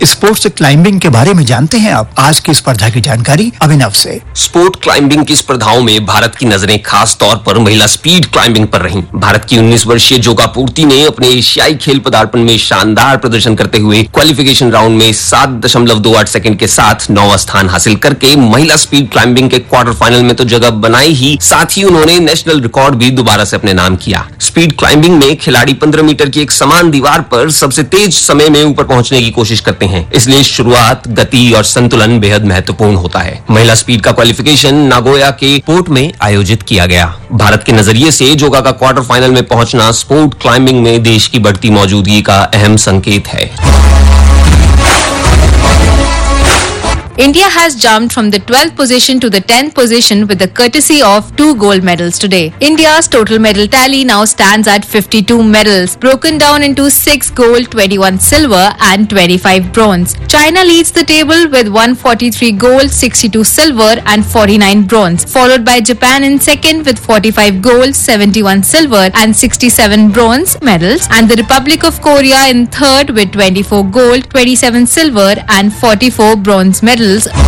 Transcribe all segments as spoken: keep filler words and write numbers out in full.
Sports climbing के बारे में जानते हैं आप। आज की स्पर्धा की जानकारी अभिनव से। स्पोर्ट क्लाइंबिंग की स्पर्धाओं में भारत की नजरें खास तौर पर महिला स्पीड क्लाइंबिंग पर रहीं। भारत की उन्नीस वर्षीय जोगा पूर्ति ने अपने एशियाई खेल पदार्पण में शानदार प्रदर्शन करते हुए क्वालिफिकेशन राउंड में सात दशमलव दो आठ सेकंड के साथ नौवां स्थान हासिल करके महिला स्पीड क्लाइंबिंग के क्वार्टर फाइनल में तो जगह बनाई ही, साथ ही उन्होंने नेशनल रिकॉर्ड भी दोबारा से अपने नाम किया। स्पीड क्लाइंबिंग में खिलाड़ी पंद्रह मीटर की एक समान दीवार पर सबसे तेज समय में ऊपर पहुंचने की कोशिश करते हैं, इसलिए शुरुआत, गति और संतुलन बेहद महत्वपूर्ण होता है। महिला स्पीड का क्वालिफिकेशन नागोया के पोर्ट में आयोजित किया गया। भारत के नजरिए से जोगा का क्वार्टर फाइनल में पहुंचना स्पोर्ट क्लाइंबिंग में देश की बढ़ती मौजूदगी का अहम संकेत है। India has jumped from the twelfth position to the tenth position with the courtesy of two gold medals today. India's total medal tally now stands at fifty-two medals, broken down into six gold, twenty-one silver and twenty-five bronze. China leads the table with one hundred forty-three gold, sixty-two silver and forty-nine bronze, followed by Japan in second with forty-five gold, seventy-one silver and sixty-seven bronze medals, and the Republic of Korea in third with twenty-four gold, twenty-seven silver and forty-four bronze medals.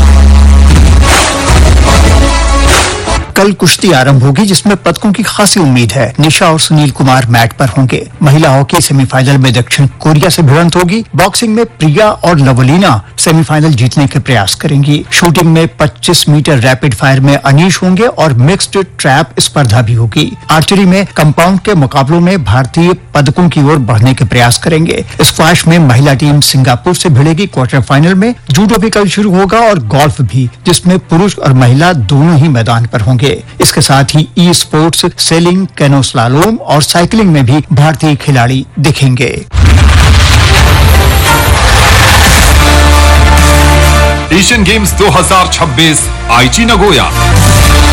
कल कुश्ती आरंभ होगी, जिसमें पदकों की खासी उम्मीद है। निशा और सुनील कुमार मैट पर होंगे। महिला हॉकी सेमीफाइनल में दक्षिण कोरिया से भिड़ंत होगी। बॉक्सिंग में प्रिया और लवलीना सेमीफाइनल जीतने के प्रयास करेंगी। शूटिंग में पच्चीस मीटर रैपिड फायर में अनीश होंगे और मिक्स्ड ट्रैप स्पर्धा भी होगी। आर्चरी में कंपाउंड के मुकाबलों में भारतीय पदकों की ओर बढ़ने के प्रयास करेंगे। स्क्वैश में महिला टीम सिंगापुर से भिड़ेगी क्वार्टर फाइनल में। जूडो भी कल शुरू होगा और गोल्फ भी, जिसमें पुरुष और महिला दोनों ही मैदान पर होंगे। इसके साथ ही e sports, selling, canoe slalom और साइकिलिंग में भी भारतीय खिलाड़ी दिखेंगे। एशियन गेम्स दो हज़ार छब्बीस आईची नागोया।